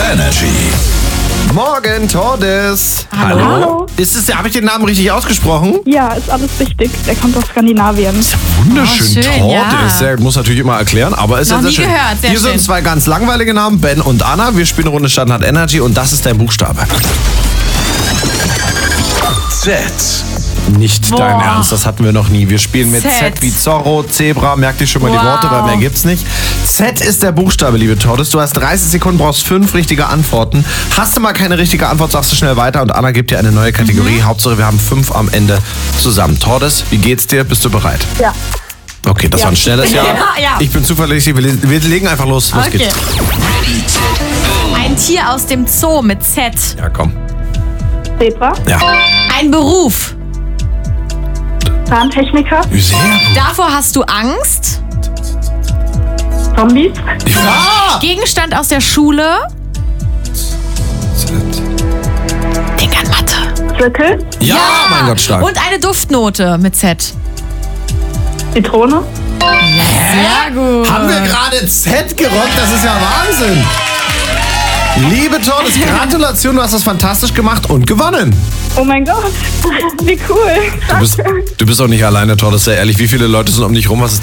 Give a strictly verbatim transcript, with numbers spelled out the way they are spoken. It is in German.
Energy. Morgen, Tordes. Hallo. Hallo. Ist es, habe ich den Namen richtig ausgesprochen? Ja, ist alles richtig. Der kommt aus Skandinavien. Wunderschön, Oh, schön, Tordes. ja. Der muss natürlich immer erklären, aber ist Noch ja sehr nie schön. gehört, sehr Hier schön. sind zwei ganz langweilige Namen, Ben und Anna. Wir spielen eine Runde Standard Energy und das ist dein Buchstabe. Z. Nicht Boah. dein Ernst, das hatten wir noch nie. Wir spielen mit Z, Z. wie Zorro, Zebra. Merkt ihr schon mal die Wow. Worte, weil mehr gibt's nicht. Z ist der Buchstabe, liebe Tordes. Du hast dreißig Sekunden, brauchst fünf richtige Antworten. Hast du mal keine richtige Antwort, sagst du schnell weiter und Anna gibt dir eine neue Kategorie. Mhm. Hauptsache, wir haben fünf am Ende zusammen. Tordes, wie geht's dir? Bist du bereit? Ja. Okay, das Ja. war ein schnelles Ja. Ja, ja. Ich bin zuverlässig. Wir wir legen einfach los. Los Okay. geht's. Ein Tier aus dem Zoo mit Z. Ja, komm. Zebra. Ja. Ein Beruf. Zahntechniker. Sehr gut. Davor hast du Angst. Zombies. Ja! Gegenstand aus der Schule. Denk an Mathe. Zirkel. Ja, mein Gott, stark. Und eine Duftnote mit Z. Zitrone. Sehr gut. Haben wir gerade Z gerockt? Das ist ja Wahnsinn. Liebe Tordes, Gratulation, du hast das fantastisch gemacht und gewonnen. Oh mein Gott. Wie cool. Du bist, du bist auch nicht alleine, Tordes, sehr ehrlich. Wie viele Leute sind um dich rum? Was ist